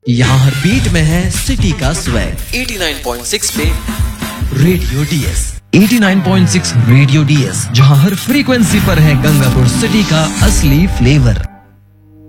यहाँ हर बीट में है सिटी का स्वैग। 89.6 पे रेडियो डीएस 89.6 रेडियो डीएस, जहाँ हर फ्रीक्वेंसी पर है गंगापुर सिटी का असली फ्लेवर।